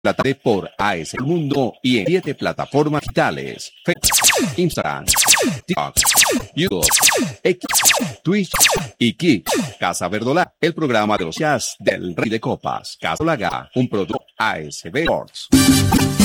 la tarde por AS El Mundo y en 7 plataformas digitales: Facebook, Instagram, TikTok, YouTube, X, Twitch y Kick. Casa Verdolaga, el programa de los jazz del Rey de Copas. Casa Laga, un producto ASB Sports.